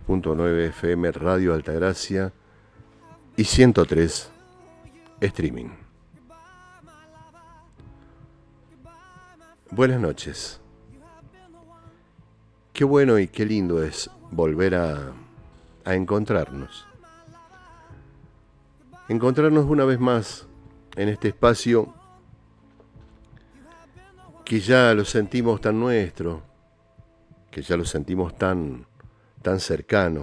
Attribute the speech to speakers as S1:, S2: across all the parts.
S1: 102.9 FM Radio Altagracia y 103 Streaming. Buenas noches. Qué bueno y qué lindo es volver a encontrarnos. Encontrarnos una vez más en este espacio que ya lo sentimos tan nuestro, que ya lo sentimos tan cercano.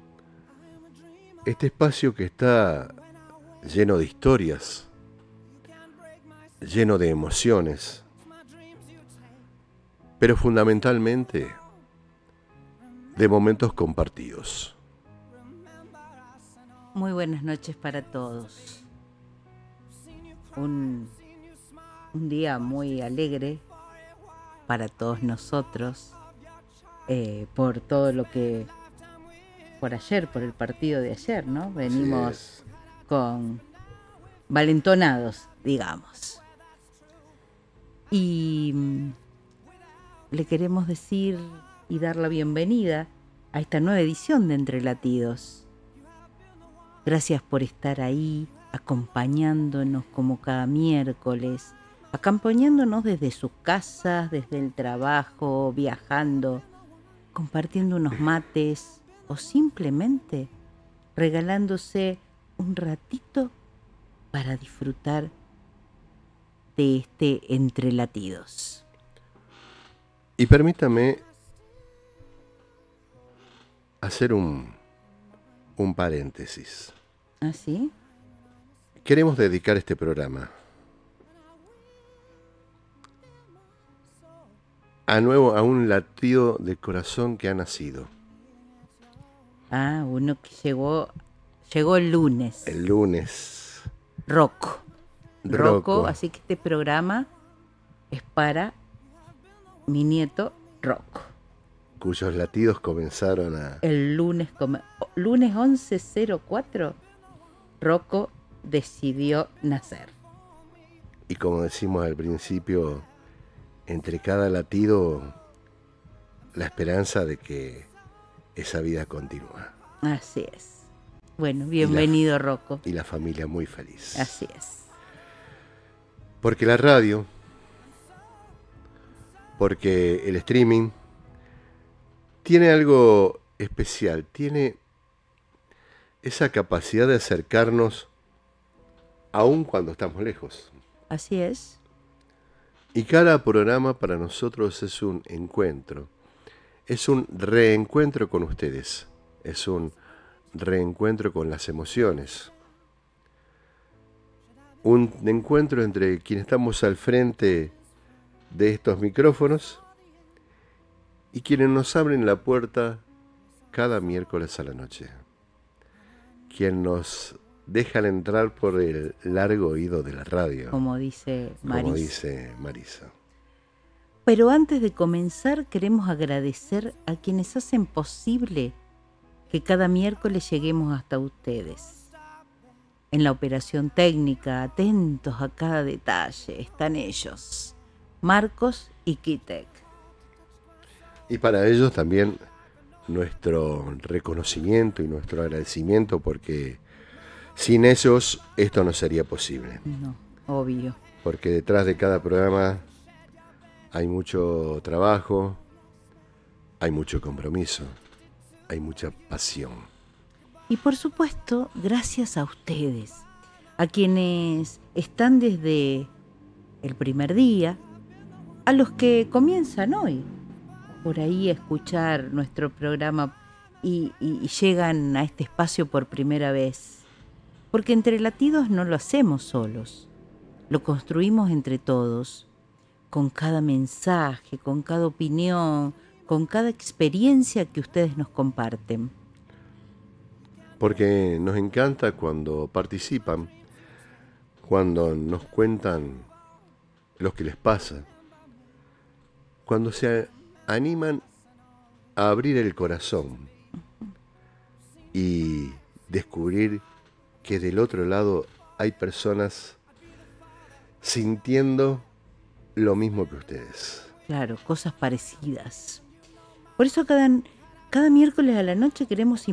S1: Este espacio que está lleno de historias, lleno de emociones, pero fundamentalmente de momentos compartidos.
S2: Muy buenas noches para todos. Un día muy alegre para todos nosotros, por todo lo que, por ayer, por el partido de ayer, ¿no? Venimos con valentonados, digamos. Y le queremos decir y dar la bienvenida a esta nueva edición de Entre Latidos. Gracias por estar ahí, acompañándonos como cada miércoles, acompañándonos desde sus casas, desde el trabajo, viajando, compartiendo unos mates o simplemente regalándose un ratito para disfrutar de este Entre Latidos.
S1: Y permítame hacer un paréntesis.
S2: ¿Ah, sí?
S1: Queremos dedicar este programa a un latido de corazón que ha nacido.
S2: Ah, uno que llegó el lunes.
S1: El lunes.
S2: Rocco, así que este programa es para mi nieto Rocco.
S1: Cuyos latidos comenzaron
S2: El lunes 11:04, Rocco decidió nacer.
S1: Y como decimos al principio, entre cada latido, la esperanza de que esa vida continúa.
S2: Así es. Bueno, bienvenido Rocco.
S1: Y la familia muy feliz.
S2: Así es.
S1: Porque la radio, porque el streaming, tiene algo especial, tiene esa capacidad de acercarnos aún cuando estamos lejos.
S2: Así es.
S1: Y cada programa para nosotros es un encuentro, es un reencuentro con ustedes, es un reencuentro con las emociones, un encuentro entre quienes estamos al frente de estos micrófonos y quienes nos abren la puerta cada miércoles a la noche, quienes nos dejan entrar por el largo oído de la radio,
S2: como dice
S1: Marisa.
S2: Pero antes de comenzar queremos agradecer a quienes hacen posible que cada miércoles lleguemos hasta ustedes. En la operación técnica, atentos a cada detalle, están ellos, Marcos y Kitek.
S1: Y para ellos también nuestro reconocimiento y nuestro agradecimiento, porque sin ellos esto no sería posible.
S2: No, obvio.
S1: Porque detrás de cada programa hay mucho trabajo, hay mucho compromiso, hay mucha pasión.
S2: Y por supuesto, gracias a ustedes, a quienes están desde el primer día, a los que comienzan hoy por ahí a escuchar nuestro programa y llegan a este espacio por primera vez. Porque Entre Latidos no lo hacemos solos, lo construimos entre todos, con cada mensaje, con cada opinión, con cada experiencia que ustedes nos comparten.
S1: Porque nos encanta cuando participan, cuando nos cuentan lo que les pasa, cuando se animan a abrir el corazón y descubrir que del otro lado hay personas sintiendo lo mismo que ustedes.
S2: Claro, cosas parecidas. Por eso Cada miércoles a la noche queremos